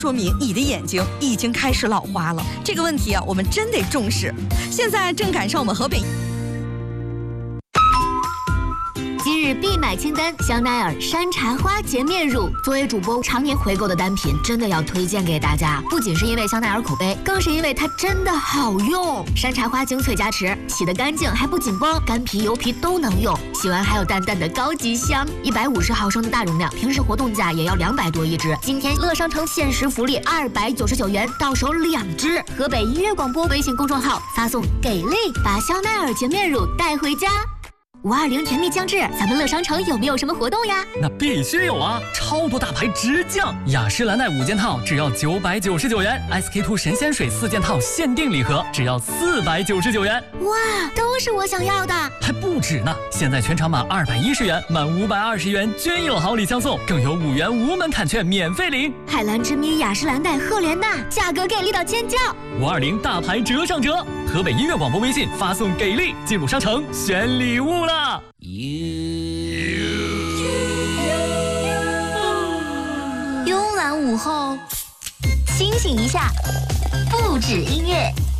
说明你的眼睛已经开始老花了。这个问题啊，我们真得重视。现在正赶上我们河北。 今日必买清单：香奈儿山茶花洁面乳。作为主播常年回购的单品，真的要推荐给大家。不仅是因为香奈儿口碑，更是因为它真的好用。山茶花精粹加持，洗得干净还不紧绷，干皮油皮都能用。洗完还有淡淡的高级香。150毫升的大容量，平时活动价也要200多一支。今天乐商城限时福利299元，到手2支。河北音乐广播微信公众号发送“给力”，把香奈儿洁面乳带回家。520甜蜜将至，咱们乐商城有没有什么活动呀？ 那必须有啊！超多大牌直降，雅诗兰黛5件套只要999元 ，SK-2 神仙水4件套限定礼盒只要499元。 哇，都是我想要的！ 还不止呢！现在全场满210元，满520元均有好礼相送，更有5元无门槛券免费领。 海蓝之谜、雅诗兰黛、赫莲娜，价格给力到尖叫 ！520大牌折上折！河北音乐广播微信发送“给力”，进入商城选礼物了。 慵懒午后，清醒一下，不止音乐。